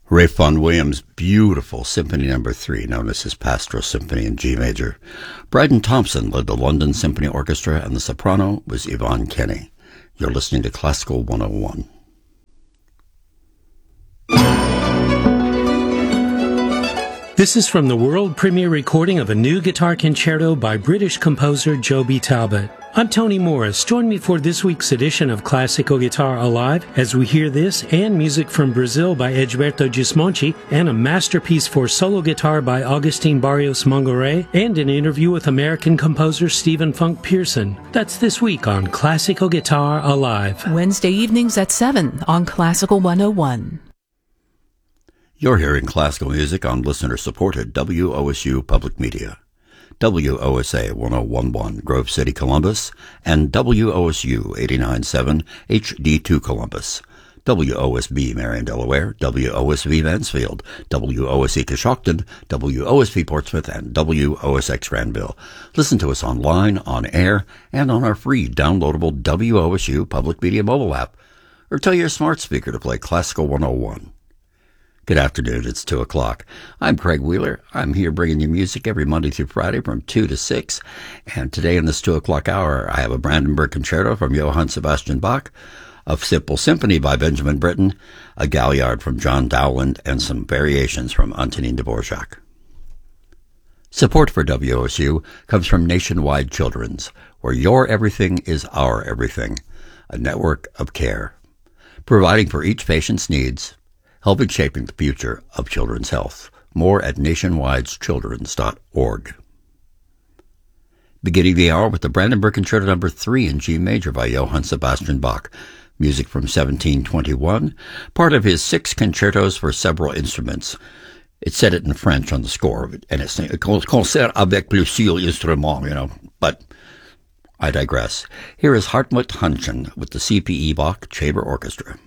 Ralph Vaughan Williams' beautiful Symphony No. 3, known as his Pastoral Symphony in G major. Bryden Thompson led the London Symphony Orchestra, and the soprano was Yvonne Kenny. You're listening to Classical 101. This is from the world premiere recording of a new guitar concerto by British composer Joby Talbot. I'm Tony Morris. Join me for this week's edition of Classical Guitar Alive as we hear this and music from Brazil by Egberto Gismonti and a masterpiece for solo guitar by Agustin Barrios Mangoré and an interview with American composer Stephen Funk Pearson. That's this week on Classical Guitar Alive. Wednesday evenings at 7 on Classical 101. You're hearing classical music on listener-supported WOSU Public Media. WOSA 1011 Grove City, Columbus, and WOSU 89.7 HD2 Columbus, WOSB Marion, Delaware, WOSV Mansfield, WOSE Coshocton, WOSV Portsmouth, and WOSX Granville. Listen to us online, on air, and on our free downloadable WOSU Public Media mobile app, or tell your smart speaker to play Classical 101. Good afternoon, it's 2 o'clock. I'm Craig Wheeler. I'm here bringing you music every Monday through Friday from 2 to 6. And today in this 2 o'clock hour, I have a Brandenburg Concerto from Johann Sebastian Bach, a simple symphony by Benjamin Britten, a Galliard from John Dowland, and some variations from Antonin Dvorak. Support for WOSU comes from Nationwide Children's, where your everything is our everything, a network of care, providing for each patient's needs, helping shaping the future of children's health. More at nationwideschildrens.org. Beginning the hour with the Brandenburg Concerto No. 3 in G major by Johann Sebastian Bach. Music from 1721, part of his 6 concertos for several instruments. It said it in French on the score, and it's concert avec plusieurs instruments, but I digress. Here is Hartmut Hannchen with the CPE Bach Chamber Orchestra.